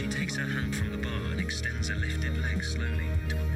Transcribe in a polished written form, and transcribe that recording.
takes her hand from the bar and extends a lifted leg slowly to a